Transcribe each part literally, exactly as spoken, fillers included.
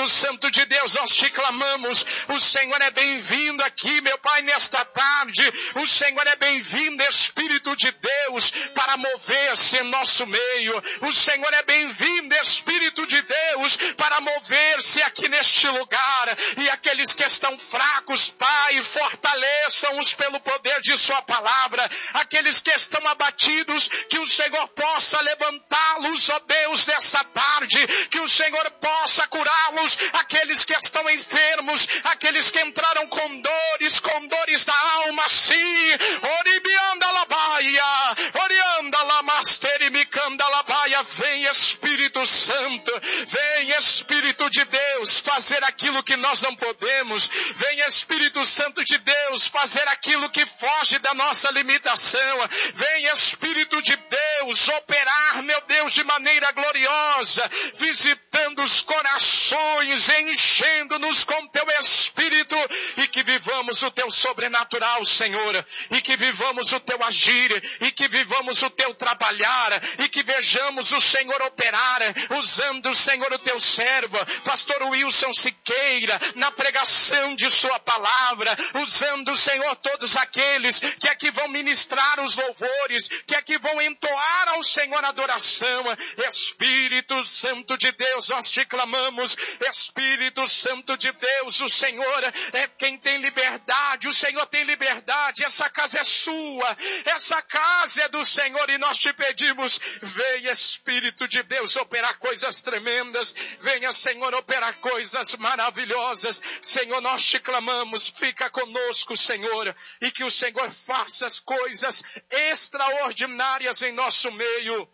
Espírito Santo de Deus, nós te clamamos. O Senhor é bem-vindo aqui, meu Pai, nesta tarde. O Senhor é bem-vindo, Espírito de Deus, para mover-se em nosso meio. O Senhor é bem-vindo, Espírito de Deus, para mover-se aqui neste lugar. E aqueles que estão fracos, Pai, fortaleçam-os pelo poder de sua palavra. Aqueles que estão abatidos, que o Senhor possa levantá-los, ó Deus, nessa tarde. Que o Senhor possa curá-los. Aqueles que estão enfermos, aqueles que entraram com dores, com dores da alma, sim. Oribianda labaia, orianda lamasteri micanda labaia. Vem Espírito Santo, vem Espírito de Deus fazer aquilo que nós não podemos. Vem Espírito Santo de Deus fazer aquilo que foge da nossa limitação. Vem Espírito de Deus operar, meu Deus, de maneira gloriosa, visitando os corações, enchendo-nos com teu Espírito, e que vivamos o teu sobrenatural, Senhor, e que vivamos o teu agir, e que vivamos o teu trabalhar, e que vejamos o Senhor operar, usando, Senhor, o teu servo, pastor Wilson Siqueira, na pregação de sua palavra, usando, Senhor, todos aqueles que aqui vão ministrar os louvores, que aqui vão entoar ao Senhor adoração. Espírito Santo de Deus, nós te clamamos. Espírito Santo de Deus, o Senhor é quem tem liberdade, o Senhor tem liberdade, essa casa é sua, essa casa é do Senhor, e nós te pedimos, venha Espírito de Deus operar coisas tremendas, venha, Senhor, operar coisas maravilhosas. Senhor, nós te clamamos, fica conosco, Senhor, e que o Senhor faça as coisas extraordinárias em nosso meio.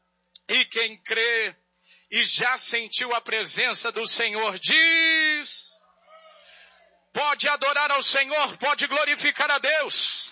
E quem crê e já sentiu a presença do Senhor, diz: pode adorar ao Senhor, pode glorificar a Deus.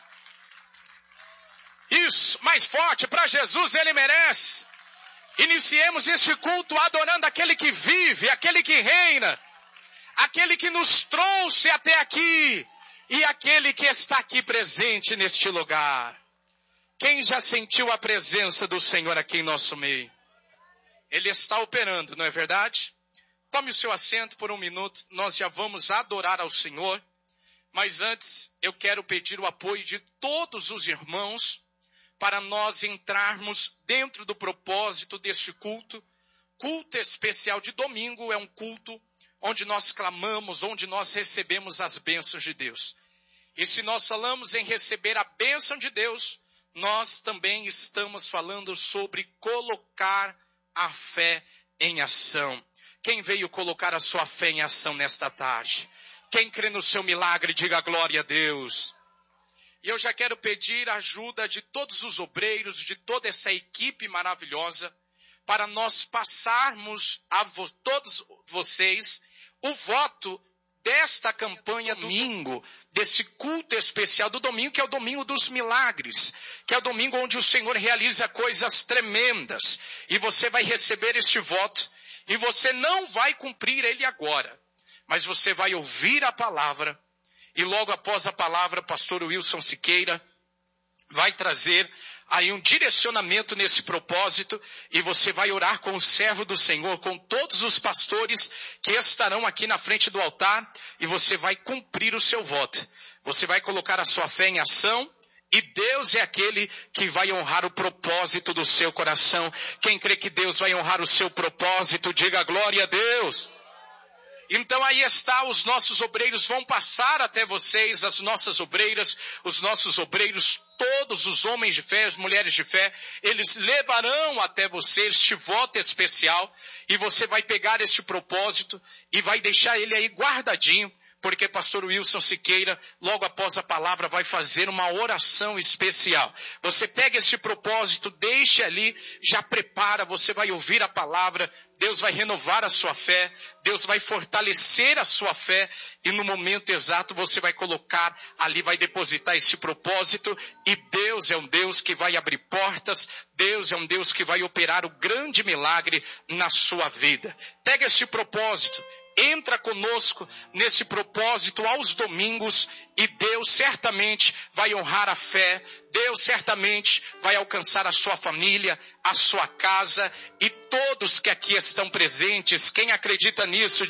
Isso, mais forte, para Jesus, Ele merece. Iniciemos esse culto adorando aquele que vive, aquele que reina, aquele que nos trouxe até aqui, e aquele que está aqui presente neste lugar. Quem já sentiu a presença do Senhor aqui em nosso meio? Ele está operando, não é verdade? Tome o seu assento por um minuto, nós já vamos adorar ao Senhor. Mas antes, eu quero pedir o apoio de todos os irmãos para nós entrarmos dentro do propósito deste culto. Culto especial de domingo é um culto onde nós clamamos, onde nós recebemos as bênçãos de Deus. E se nós falamos em receber a bênção de Deus, nós também estamos falando sobre colocar a fé em ação. Quem veio colocar a sua fé em ação nesta tarde? Quem crê no seu milagre, diga glória a Deus. E eu já quero pedir a ajuda de todos os obreiros, de toda essa equipe maravilhosa, para nós passarmos a vo- todos vocês o voto desta campanha domingo, desse culto especial do domingo, que é o domingo dos milagres, que é o domingo onde o Senhor realiza coisas tremendas, e você vai receber este voto, e você não vai cumprir ele agora, mas você vai ouvir a palavra, e logo após a palavra, pastor Wilson Siqueira vai trazer aí um direcionamento nesse propósito, e você vai orar com o servo do Senhor, com todos os pastores que estarão aqui na frente do altar, e você vai cumprir o seu voto. Você vai colocar a sua fé em ação, e Deus é aquele que vai honrar o propósito do seu coração. Quem crê que Deus vai honrar o seu propósito, diga glória a Deus. Então aí está, os nossos obreiros vão passar até vocês, as nossas obreiras, os nossos obreiros, todos os homens de fé, as mulheres de fé, eles levarão até você este voto especial, e você vai pegar este propósito e vai deixar ele aí guardadinho, porque pastor Wilson Siqueira, logo após a palavra, vai fazer uma oração especial. Você pega esse propósito, deixe ali, já prepara, você vai ouvir a palavra, Deus vai renovar a sua fé, Deus vai fortalecer a sua fé, e no momento exato você vai colocar ali, vai depositar esse propósito, e Deus é um Deus que vai abrir portas, Deus é um Deus que vai operar o grande milagre na sua vida. Pega esse propósito, entra conosco nesse propósito aos domingos, e Deus certamente vai honrar a fé, Deus certamente vai alcançar a sua família, a sua casa, e todos que aqui estão presentes, quem acredita nisso,